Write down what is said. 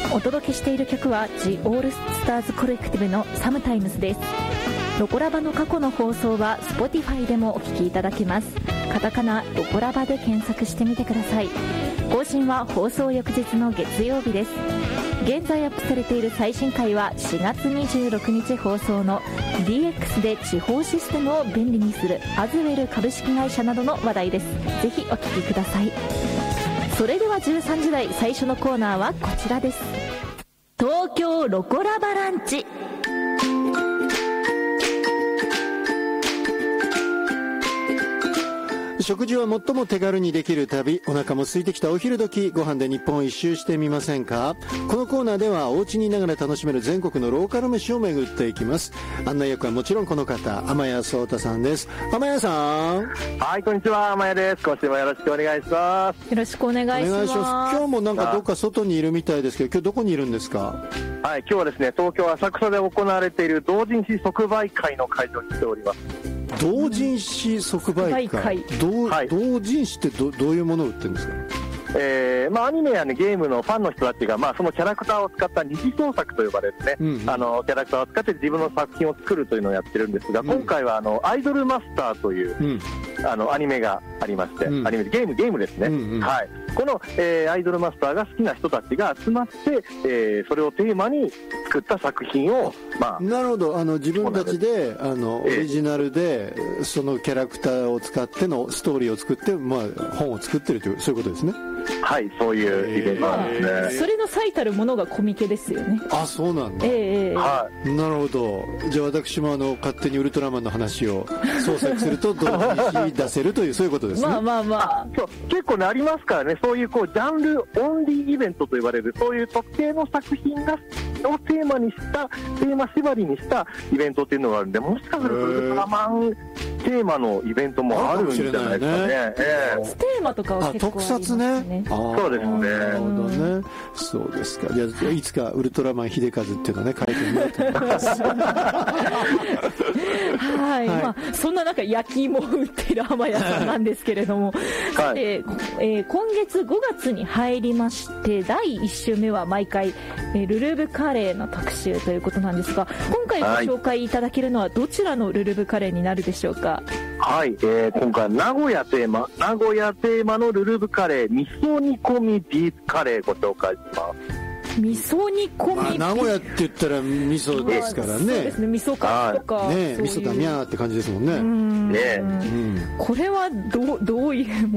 お届けしている曲は The All Stars Collective の Sometimes です。ロコラバの過去の放送は Spotify でもお聞きいただけます。カタカナロコラバで検索してみてください。更新は放送翌日の月曜日です。現在アップされている最新回は4月26日放送の DX で地方システムを便利にするアズウェル株式会社などの話題です。ぜひお聞きください。それでは13時台最初のコーナーはこちらです。東京ロコラバランチ。 食事は最も手軽にできる旅。お腹も空いてきたお昼時、ご飯で日本一周してみませんか？このコーナーではお家にいながら楽しめる全国のローカル飯を巡っていきます。案内役はもちろんこの方、天谷壮太さんです。天谷さん。 はい、こんにちは、天谷です。今週もよろしくお願いします。 よろしくお願いします。 お願いします。今日もなんかどっか外にいるみたいですけど、今日どこにいるんですか？ はい、今日はですね、東京浅草で行われている同人誌即売会の会場に来ております。 同人誌即売会、同人誌って どういうものを売ってるんですか？ アニメや、ね、ゲームのファンの人たちが、そのキャラクターを使った二次創作と呼ばれるね、キャラクターを使って自分の作品を作るというのをやってるんですが、今回はアイドルマスターという、アニメがありまして、アニメでゲームですね、はい、この、アイドルマスターが好きな人たちが集まって、それをテーマに作った作品を、 なるほど、自分たちでオリジナルでそのキャラクターを使ってのストーリーを作って、本を作ってるという、そういうことですね。 はい、そういうイベントなんですね。 それの最たるものがコミケですよね。 あ、そうなんだ。 はい、 なるほど。じゃあ私も勝手にウルトラマンの話を創作すると同時に出せるという、そういうことですね。 そう結構ね、ありますからね、そういうジャンルオンリーイベントと言われる、そういう特定の作品をテーマにしたテーマ縛りにしたイベントっていうのがあるんで、もしかするとウルトラマンテーマのイベントもあるんじゃないですかね。 テーマとかは結構ありますね。 特撮ね。 そうですね。 なるほどね。そうですか。いつかウルトラマン秀和っていうのをね、書いてみようと思います。 はい。そんな中焼き芋を売っている天谷さんなんですけれども、さて、今月5月に入りまして、第1週目は毎回、ルルブカレーの特集ということなんですが、今回ご紹介いただけるのはどちらのルルブカレーになるでしょうか？ はい、今回は名古屋テーマのルルブカレー味噌煮込みビーフカレーご紹介します。 味噌煮込み、 名古屋って言ったら味噌ですからね。そうですね、味噌かとかね、味噌だにゃーって感じですもんね。 これはどういうもの